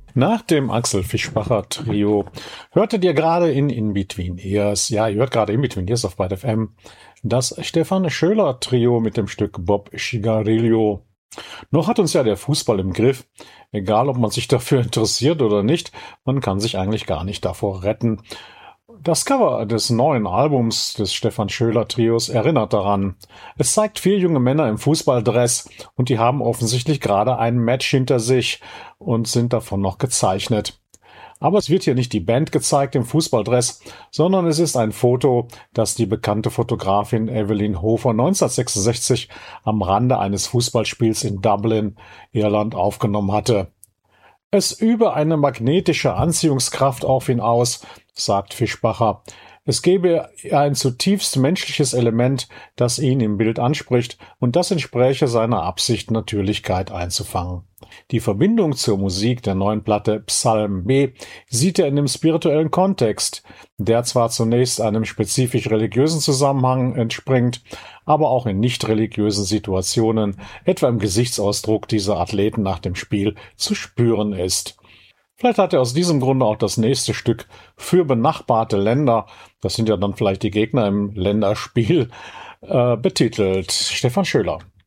Nach dem Axel Fischbacher Trio hörtet ihr gerade in Between Ears, ja, ihr hört gerade in Between Ears auf Byte FM, das Stefan Schöler Trio mit dem Stück Bob Cigarillo. Noch hat uns ja der Fußball im Griff. Egal, ob man sich dafür interessiert oder nicht, man kann sich eigentlich gar nicht davor retten. Das Cover des neuen Albums des Stefan Schöler Trios erinnert daran. Es zeigt 4 junge Männer im Fußballdress und die haben offensichtlich gerade ein Match hinter sich und sind davon noch gezeichnet. Aber es wird hier nicht die Band gezeigt im Fußballdress, sondern es ist ein Foto, das die bekannte Fotografin Evelyn Hofer 1966 am Rande eines Fußballspiels in Dublin, Irland, aufgenommen hatte. Es übe eine magnetische Anziehungskraft auf ihn aus, sagt Fischbacher. Es gebe ein zutiefst menschliches Element, das ihn im Bild anspricht, und das entspräche seiner Absicht, Natürlichkeit einzufangen. Die Verbindung zur Musik der neuen Platte Psalm B sieht er in dem spirituellen Kontext, der zwar zunächst einem spezifisch religiösen Zusammenhang entspringt, aber auch in nicht religiösen Situationen, etwa im Gesichtsausdruck dieser Athleten nach dem Spiel, zu spüren ist. Vielleicht hat er aus diesem Grunde auch das nächste Stück für benachbarte Länder, das sind ja dann vielleicht die Gegner im Länderspiel, betitelt. Stefan Schöler.